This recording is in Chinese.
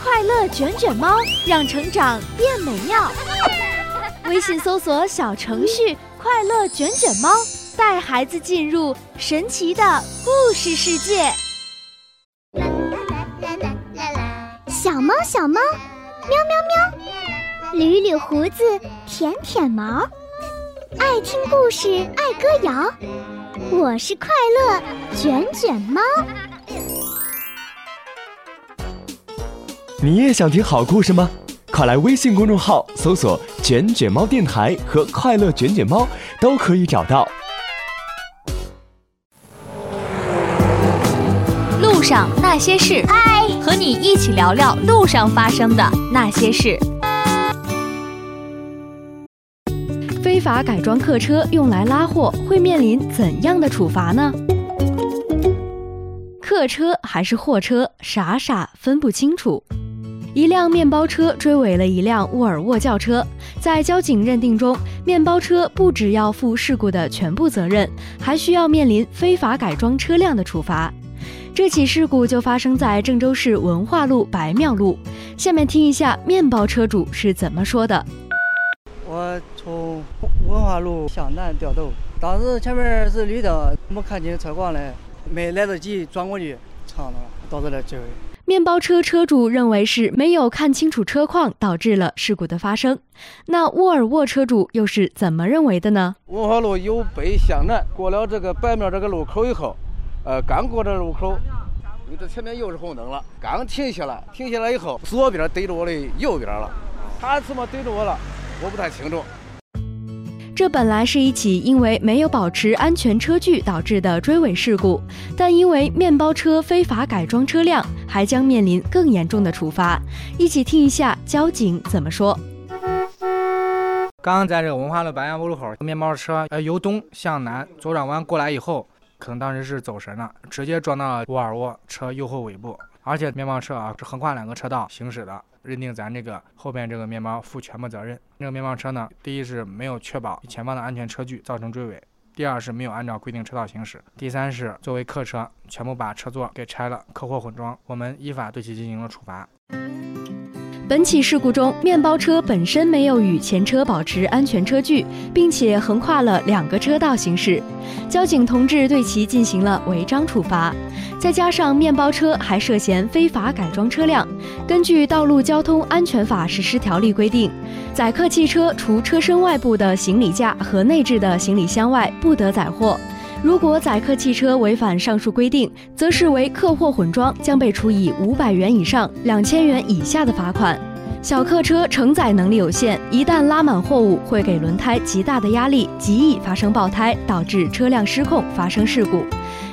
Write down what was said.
快乐卷卷猫，让成长变美妙。微信搜索小程序快乐卷卷猫，带孩子进入神奇的故事世界。 小猫小猫，喵喵喵，捋捋胡子，舔舔毛，爱听故事，爱歌谣。我是快乐卷卷猫。 你也想听好故事吗？快来微信公众号搜索卷卷猫电台和快乐卷卷猫，都可以找到。 路上那些事， 嗨， 和你一起聊聊路上发生的那些事。非法改装客车用来拉货会面临怎样的处罚呢？客车还是货车，傻傻分不清楚。一辆面包车追尾了一辆沃尔沃轿车，在交警认定中，面包车不只要负事故的全部责任，还需要面临非法改装车辆的处罚。这起事故就发生在郑州市文化路白庙路。下面听一下面包车主是怎么说的。 我从文化路向南掉头，当时前面是绿灯，没看清车况嘞，没来得及转过去，撞了，导致了这位。 面包车车主认为是没有看清楚车况导致了事故的发生，那沃尔沃车主又是怎么认为的呢？ 文化路由北向南，过了这个白庙这个路口以后，刚过这路口，因为这前面又是红灯了，刚停下来以后，左边对着我的右边了，他怎么对着我了，我不太清楚。 这本来是一起因为没有保持安全车距导致的追尾事故，但因为面包车非法改装车辆，还将面临更严重的处罚。一起听一下交警怎么说。 刚在这个文化路白杨路口，面包车由东向南左转弯过来以后，可能当时是走神了，直接撞到沃尔沃车右后尾部，而且面包车是横跨2个车道行驶的，认定咱这个后边这个面包负全部责任。这个面包车呢，第一是没有确保前方的安全车距，造成追尾；第二是没有按照规定车道行驶；第三是作为客车全部把车座给拆了，客货混装，我们依法对其进行了处罚。 本起事故中，面包车本身没有与前车保持安全车距，并且横跨了2个车道行驶，交警同志对其进行了违章处罚。再加上面包车还涉嫌非法改装车辆，根据《道路交通安全法实施条例》规定，载客汽车除车身外部的行李架和内置的行李箱外，不得载货。如果载客汽车违反上述规定，则视为客货混装，将被处以500元以上2000元以下的罚款。小客车承载能力有限，一旦拉满货物，会给轮胎极大的压力，极易发生爆胎，导致车辆失控发生事故。